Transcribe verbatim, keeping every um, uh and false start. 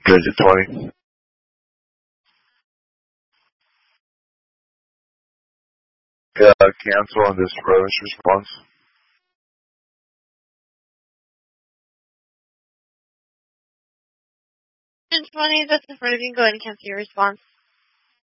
Visit twenty. Uh, cancel on this first response. twenty, that's in front of you. Go ahead and cancel your response.